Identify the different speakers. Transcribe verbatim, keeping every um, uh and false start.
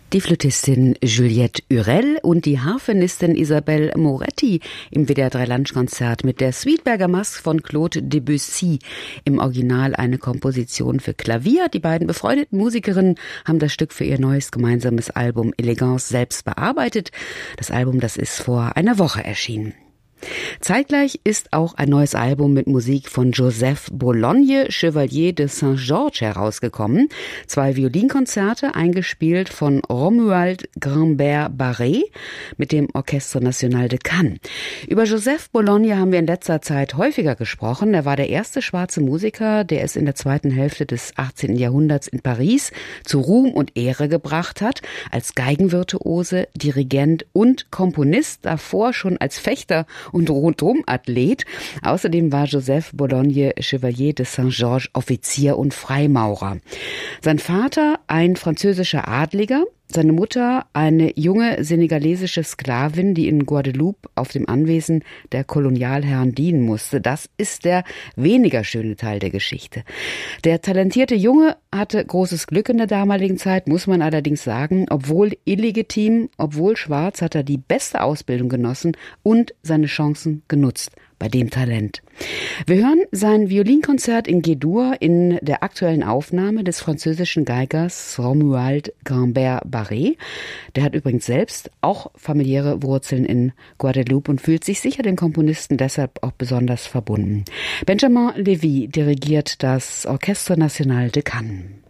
Speaker 1: Die Flötistin Juliette Hurel und die Harfenistin Isabelle Moretti im W D R drei Lunchkonzert mit der Suite Masque von Claude Debussy. Im Original eine Komposition für Klavier. Die beiden befreundeten Musikerinnen haben das Stück für ihr neues gemeinsames Album Elegance selbst bearbeitet. Das Album, das ist vor einer Woche erschienen. Zeitgleich ist auch ein neues Album mit Musik von Joseph Bologne, Chevalier de Saint-Georges, herausgekommen. Zwei Violinkonzerte, eingespielt von Romuald Grimbert-Barré mit dem Orchestre National de Cannes. Über Joseph Bologne haben wir in letzter Zeit häufiger gesprochen. Er war der erste schwarze Musiker, der es in der zweiten Hälfte des achtzehnten Jahrhunderts in Paris zu Ruhm und Ehre gebracht hat. Als Geigenvirtuose, Dirigent und Komponist, davor schon als Fechter und Rundum-Athlet. Außerdem war Joseph Bologne Chevalier de Saint-Georges Offizier und Freimaurer. Sein Vater ein französischer Adliger, seine Mutter eine junge senegalesische Sklavin, die in Guadeloupe auf dem Anwesen der Kolonialherren dienen musste. Das ist der weniger schöne Teil der Geschichte. Der talentierte Junge hatte großes Glück in der damaligen Zeit, muss man allerdings sagen. Obwohl illegitim, obwohl schwarz, hat er die beste Ausbildung genossen und seine Chancen genutzt. Bei dem Talent. Wir hören sein Violinkonzert in G-Dur in der aktuellen Aufnahme des französischen Geigers Romuald Grimbert-Barré. Der hat übrigens selbst auch familiäre Wurzeln in Guadeloupe und fühlt sich sicher dem Komponisten deshalb auch besonders verbunden. Benjamin Levy dirigiert das Orchestre National de Cannes.